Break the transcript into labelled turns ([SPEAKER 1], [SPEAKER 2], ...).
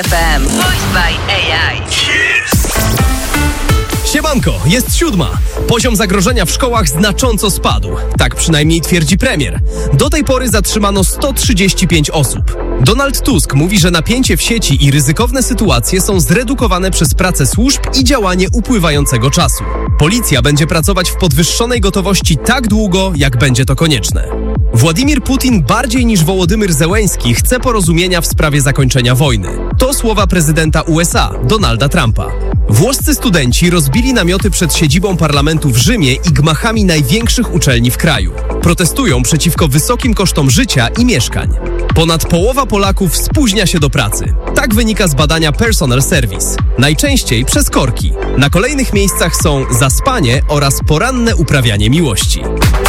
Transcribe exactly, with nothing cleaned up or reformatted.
[SPEAKER 1] F M. Voiced by A I.
[SPEAKER 2] Siemanko, jest siódma. Poziom zagrożenia w szkołach znacząco spadł. Tak przynajmniej twierdzi premier. Do tej pory zatrzymano sto trzydzieści pięć osób. Donald Tusk mówi, że napięcie w sieci i ryzykowne sytuacje są zredukowane przez pracę służb i działanie upływającego czasu. Policja będzie pracować w podwyższonej gotowości tak długo, jak będzie to konieczne. Władimir Putin bardziej niż Wołodymyr Zełenski chce porozumienia w sprawie zakończenia wojny. To słowa prezydenta U S A, Donalda Trumpa. Włoscy studenci rozbili namioty przed siedzibą parlamentu w Rzymie i gmachami największych uczelni w kraju. Protestują przeciwko wysokim kosztom życia i mieszkań. Ponad połowa Polaków spóźnia się do pracy. Tak wynika z badania Personal Service. Najczęściej przez korki. Na kolejnych miejscach są zaspanie oraz poranne uprawianie miłości.